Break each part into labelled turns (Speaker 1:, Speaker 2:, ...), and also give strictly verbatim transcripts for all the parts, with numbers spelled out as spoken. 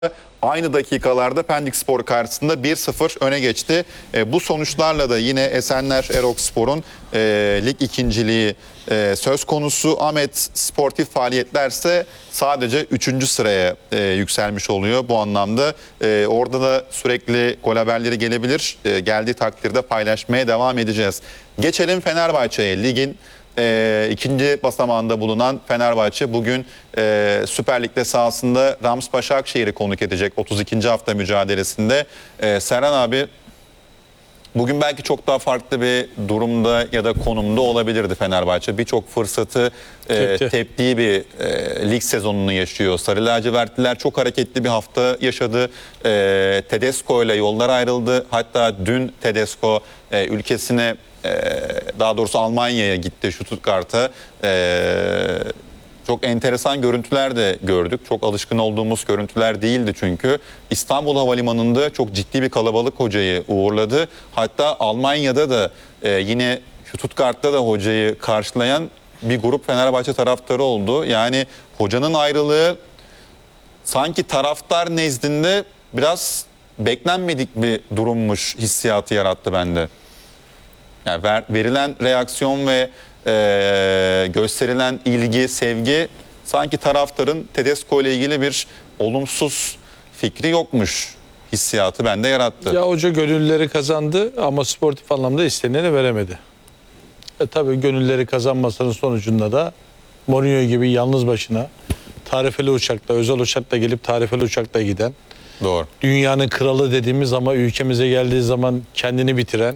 Speaker 1: Aynı dakikalarda Pendikspor karşısında bir sıfır öne geçti. E, bu sonuçlarla da yine Esenler Erokspor'un e, lig ikinciliği e, söz konusu. Ahmet sportif faaliyetlerse sadece üçüncü sıraya e, yükselmiş oluyor bu anlamda. E, orada da sürekli gol haberleri gelebilir. E, geldiği takdirde paylaşmaya devam edeceğiz. Geçelim Fenerbahçe'ye. Ligin E, ikinci basamağında bulunan Fenerbahçe bugün e, Süper Lig'de sahasında Rams Başakşehir'i konuk edecek otuz ikinci hafta mücadelesinde. E, Serhan abi, bugün belki çok daha farklı bir durumda ya da konumda olabilirdi Fenerbahçe. Birçok fırsatı e, teptiği bir e, lig sezonunu yaşıyor. Sarı lacivertliler çok hareketli bir hafta yaşadı. E, Tedesco ile yollar ayrıldı. Hatta dün Tedesco e, ülkesine, daha doğrusu Almanya'ya gitti, Stuttgart'a. Ee, çok enteresan görüntüler de gördük. Çok alışkın olduğumuz görüntüler değildi çünkü. İstanbul Havalimanı'nda çok ciddi bir kalabalık hocayı uğurladı. Hatta Almanya'da da e, yine Stuttgart'ta da hocayı karşılayan bir grup Fenerbahçe taraftarı oldu. Yani hocanın ayrılığı sanki taraftar nezdinde biraz beklenmedik bir durummuş hissiyatı yarattı bende. Yani ver, verilen reaksiyon ve e, gösterilen ilgi, sevgi sanki taraftarın Tedesco ile ilgili bir olumsuz fikri yokmuş hissiyatı bende yarattı.
Speaker 2: Ya hoca gönülleri kazandı ama sportif anlamda isteneni veremedi. E tabii gönülleri kazanmasının sonucunda da Mourinho gibi yalnız başına tarifeli uçakla, özel uçakla gelip tarifeli uçakla giden,
Speaker 1: doğru,
Speaker 2: dünyanın kralı dediğimiz ama ülkemize geldiği zaman kendini bitiren,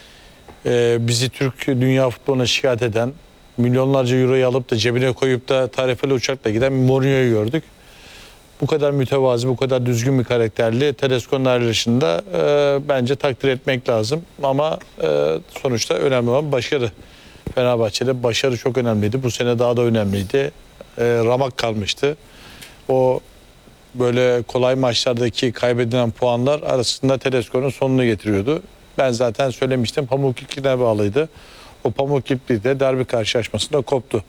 Speaker 2: bizi Türk dünya futboluna şikayet eden, milyonlarca euroyu alıp da cebine koyup da tarifeli uçakla giden Mourinho'yu gördük. Bu kadar mütevazi, bu kadar düzgün bir karakterli Tedesco'nun ayrılışında e, bence takdir etmek lazım. Ama e, sonuçta önemli olan başarı. Fenerbahçe'de başarı çok önemliydi. Bu sene daha da önemliydi. E, ramak kalmıştı. O böyle kolay maçlardaki kaybedilen puanlar arasında Tedesco'nun sonunu getiriyordu. Ben zaten söylemiştim, Pamuk İplik'ine bağlıydı. O Pamuk İplik de derbi karşılaşmasında koptu.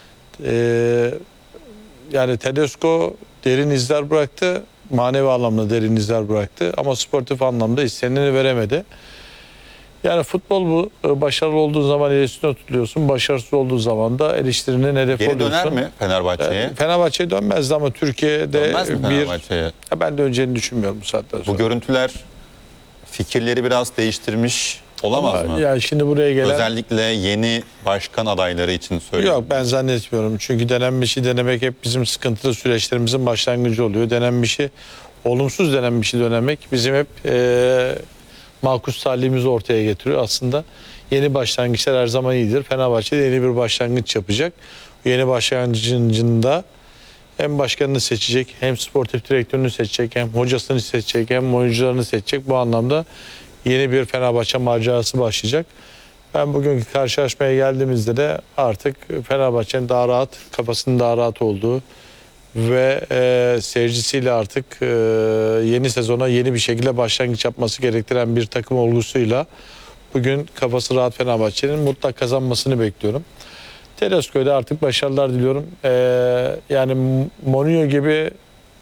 Speaker 2: Ee, yani Tedesco derin izler bıraktı. Manevi anlamda derin izler bıraktı. Ama sportif anlamda isteneni veremedi. Yani futbol bu. Başarılı olduğu zaman eleştirine tutuluyorsun. Başarısız olduğu zaman da eleştirinin hedefi
Speaker 1: Geri
Speaker 2: oluyorsun.
Speaker 1: döner mi Fenerbahçe'ye?
Speaker 2: Yani Fenerbahçe'ye dönmezdi ama Türkiye'de
Speaker 1: Dönmez mi
Speaker 2: bir...
Speaker 1: Fenerbahçe'ye?
Speaker 2: Ben döneceğini düşünmüyorum bu saatten sonra.
Speaker 1: Bu görüntüler fikirleri biraz değiştirmiş olamaz
Speaker 2: ama
Speaker 1: mı?
Speaker 2: yani şimdi buraya gelen...
Speaker 1: Özellikle yeni başkan adayları için söylüyorum.
Speaker 2: Yok, ben zannetmiyorum. Çünkü denenmişi denemek hep bizim sıkıntılı süreçlerimizin başlangıcı oluyor. Denenmişi, olumsuz denenmişi denemek bizim hep e, makus talihimizi ortaya getiriyor. Aslında yeni başlangıçlar her zaman iyidir. Fenerbahçe de yeni bir başlangıç yapacak. Yeni başlangıcında hem başkanını seçecek, hem sportif direktörünü seçecek, hem hocasını seçecek, hem oyuncularını seçecek. Bu anlamda yeni bir Fenerbahçe macerası başlayacak. Ben bugünkü karşılaşmaya geldiğimizde de artık Fenerbahçe'nin daha rahat, kafasının daha rahat olduğu ve e, seyircisiyle artık e, yeni sezona yeni bir şekilde başlangıç yapması gerektiren bir takım olgusuyla bugün kafası rahat Fenerbahçe'nin mutlak kazanmasını bekliyorum. Tedesco'ya artık başarılar diliyorum. E, yani Mourinho gibi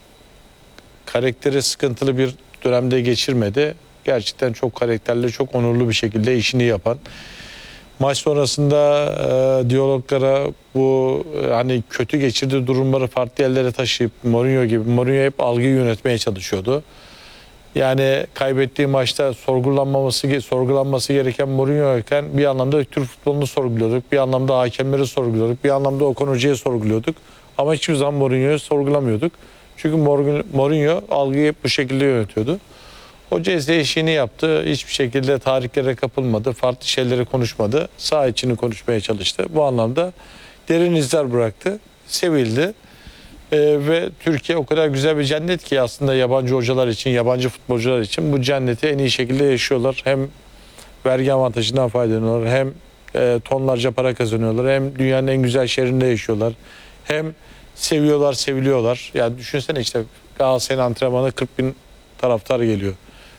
Speaker 2: karakteri sıkıntılı bir dönemde geçirmedi. Gerçekten çok karakterli, çok onurlu bir şekilde işini yapan. Maç sonrasında e, diyaloglara bu e, hani kötü geçirdiği durumları farklı yerlere taşıyıp Mourinho gibi, Mourinho hep algıyı yönetmeye çalışıyordu. Yani kaybettiği maçta sorgulanmaması sorgulanması gereken Mourinho iken bir anlamda Türk futbolunu sorguluyorduk, bir anlamda hakemleri sorguluyorduk, bir anlamda Okan Hoca'yı sorguluyorduk. Ama hiçbir zaman Mourinho'yu sorgulamıyorduk. Çünkü Mourinho algıyı hep bu şekilde yönetiyordu. Hoca ise işini yaptı. Hiçbir şekilde tarihlere kapılmadı. Farklı şeyleri konuşmadı. Saha içini konuşmaya çalıştı. Bu anlamda derin izler bıraktı. Sevildi. Ee, ve Türkiye o kadar güzel bir cennet ki aslında yabancı hocalar için, yabancı futbolcular için bu cenneti en iyi şekilde yaşıyorlar. Hem vergi avantajından faydalanıyorlar, hem e, tonlarca para kazanıyorlar, hem dünyanın en güzel şehrinde yaşıyorlar. Hem seviyorlar, seviliyorlar. Yani düşünsene işte Galatasaray'ın antrenmanına kırk bin taraftar geliyor.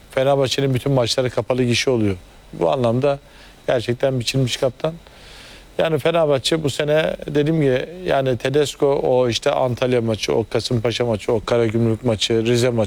Speaker 2: Fenerbahçe'nin bütün maçları kapalı gişe oluyor. Bu anlamda gerçekten biçilmiş kaptan. Yani Fenerbahçe bu sene dediğim gibi yani Tedesco o işte Antalya maçı, o Kasımpaşa maçı, o Karagümrük maçı, Rize maçı